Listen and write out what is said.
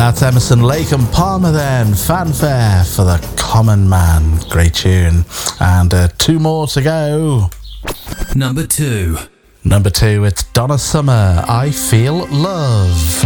That's Emerson, Lake and Palmer then. Fanfare for the Common Man. Great tune. And 2 more to go. Number 2. Number 2, it's Donna Summer, I Feel Love.